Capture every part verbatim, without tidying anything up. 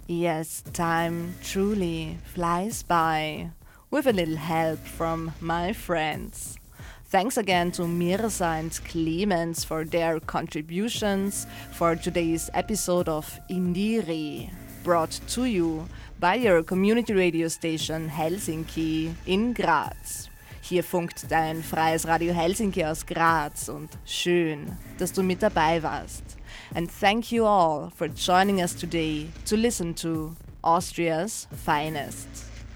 Yes, time truly flies by with a little help from my friends. Thanks again to Mirza and Clemens for their contributions for today's episode of Indiri, brought to you by your community radio station Helsinki in Graz. Hier funkt dein freies Radio Helsinki aus Graz und schön, dass du mit dabei warst. And thank you all for joining us today to listen to Austria's finest.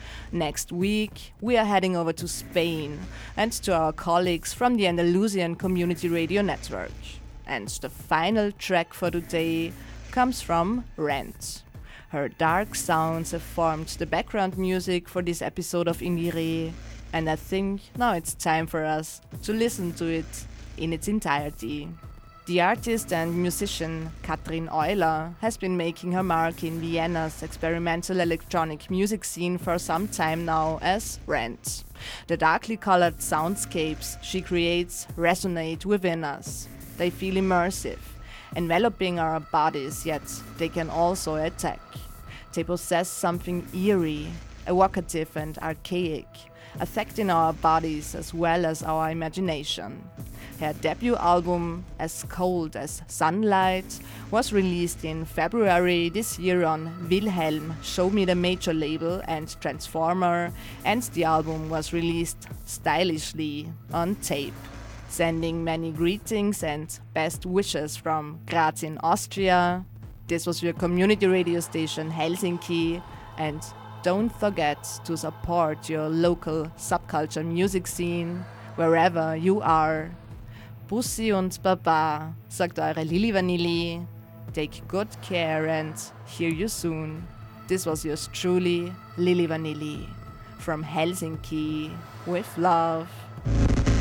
Next week, we are heading over to Spain and to our colleagues from the Andalusian Community Radio Network. And the final track for today comes from Rent. Her dark sounds have formed the background music for this episode of Indire, and I think now it's time for us to listen to it in its entirety. The artist and musician Katrin Euler has been making her mark in Vienna's experimental electronic music scene for some time now as Rent. The darkly colored soundscapes she creates resonate within us. They feel immersive, enveloping our bodies, yet they can also attack. They possess something eerie, evocative and archaic, affecting our bodies as well as our imagination. Her debut album, As Cold as Sunlight, was released in February this year on Wilhelm, Show Me the Major label and Transformer, and the album was released stylishly on tape. Sending many greetings and best wishes from Graz in Austria. This was your community radio station Helsinki, and don't forget to support your local subculture music scene wherever you are. Bussi und Baba, sagt eure Lili Vanilli. Take good care and hear you soon. This was yours truly, Lili Vanilli, from Helsinki with love.